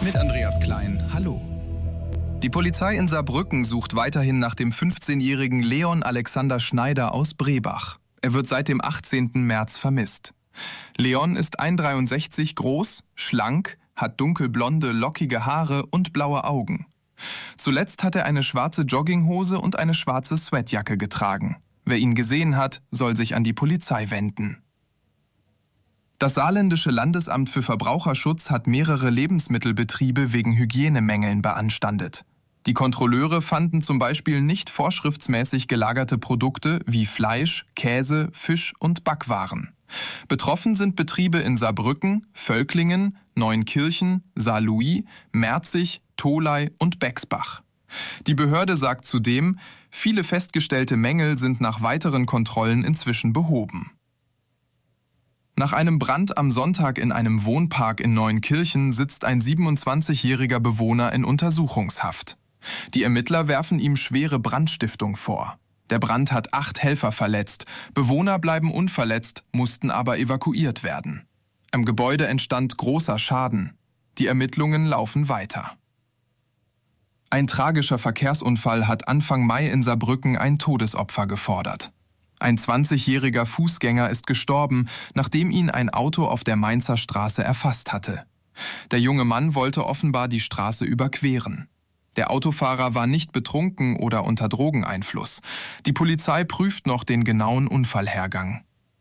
Mit Andreas Klein. Hallo. Die Polizei in Saarbrücken sucht weiterhin nach dem 15-jährigen Leon Alexander Schneider aus Brebach. Er wird seit dem 18. März vermisst. Leon ist 1,63 groß, schlank, hat dunkelblonde, lockige Haare und blaue Augen. Zuletzt hat er eine schwarze Jogginghose und eine schwarze Sweatjacke getragen. Wer ihn gesehen hat, soll sich an die Polizei wenden. Das Saarländische Landesamt für Verbraucherschutz hat mehrere Lebensmittelbetriebe wegen Hygienemängeln beanstandet. Die Kontrolleure fanden zum Beispiel nicht vorschriftsmäßig gelagerte Produkte wie Fleisch, Käse, Fisch und Backwaren. Betroffen sind Betriebe in Saarbrücken, Völklingen, Neunkirchen, Saarlouis, Merzig, Tholey und Bexbach. Die Behörde sagt zudem, viele festgestellte Mängel sind nach weiteren Kontrollen inzwischen behoben. Nach einem Brand am Sonntag in einem Wohnpark in Neunkirchen sitzt ein 27-jähriger Bewohner in Untersuchungshaft. Die Ermittler werfen ihm schwere Brandstiftung vor. Der Brand hat 8 Helfer verletzt. Bewohner bleiben unverletzt, mussten aber evakuiert werden. Am Gebäude entstand großer Schaden. Die Ermittlungen laufen weiter. Ein tragischer Verkehrsunfall hat Anfang Mai in Saarbrücken ein Todesopfer gefordert. Ein 20-jähriger Fußgänger ist gestorben, nachdem ihn ein Auto auf der Mainzer Straße erfasst hatte. Der junge Mann wollte offenbar die Straße überqueren. Der Autofahrer war nicht betrunken oder unter Drogeneinfluss. Die Polizei prüft noch den genauen Unfallhergang.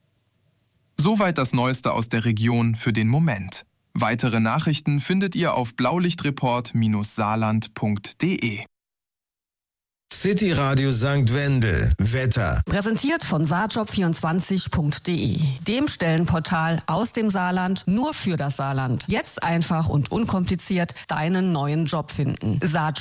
Soweit das Neueste aus der Region für den Moment. Weitere Nachrichten findet ihr auf blaulichtreport-saarland.de. City Radio St. Wendel. Wetter. Präsentiert von saarjob24.de, dem Stellenportal aus dem Saarland nur für das Saarland. Jetzt einfach und unkompliziert deinen neuen Job finden.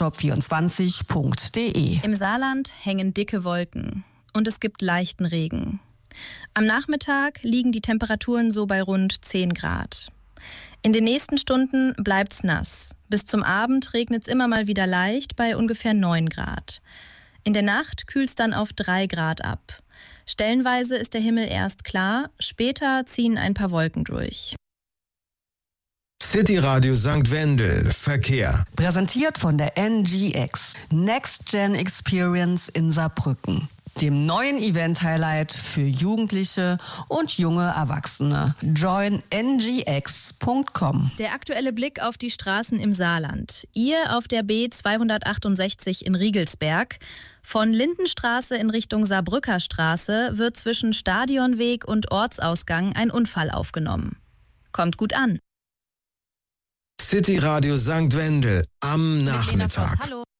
saarjob24.de. Im Saarland hängen dicke Wolken und es gibt leichten Regen. Am Nachmittag liegen die Temperaturen so bei rund 10 Grad. In den nächsten Stunden bleibt's nass. Bis zum Abend regnet's immer mal wieder leicht bei ungefähr 9 Grad. In der Nacht kühlt's dann auf 3 Grad ab. Stellenweise ist der Himmel erst klar, später ziehen ein paar Wolken durch. City Radio St. Wendel. Verkehr. Präsentiert von der NGX, Next Gen Experience in Saarbrücken, dem neuen Event-Highlight für Jugendliche und junge Erwachsene. Join ngx.com. Der aktuelle Blick auf die Straßen im Saarland. Ihr auf der B268 in Riegelsberg. Von Lindenstraße in Richtung Saarbrücker Straße wird zwischen Stadionweg und Ortsausgang ein Unfall aufgenommen. Kommt gut an. City Radio St. Wendel am Nachmittag. Hallo.